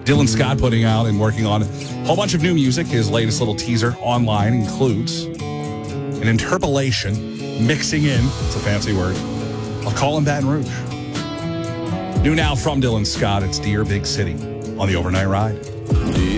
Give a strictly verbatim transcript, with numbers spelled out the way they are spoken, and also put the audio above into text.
Dylan Scott putting out and working on a whole bunch of new music. His latest little teaser online includes an interpolation, mixing in, it's a fancy word, of Call 'Em Baton Rouge. New now from Dylan Scott, it's Dear Big City on the Overnight Ride.